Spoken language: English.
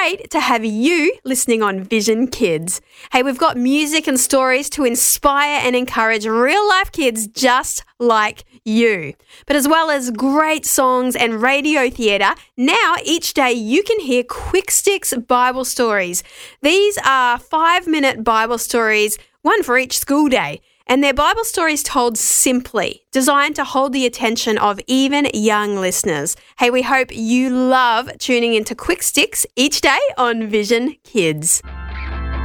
great to have you listening on Vision Kids. Hey, we've got music and stories to inspire and encourage real-life kids just like you. But as well as great songs and radio theatre, now each day you can hear Quick Sticks Bible stories. These are 5-minute Bible stories, one for each school day. And they're Bible stories told simply, designed to hold the attention of even young listeners. Hey, we hope you love tuning into Quick Sticks each day on Vision Kids.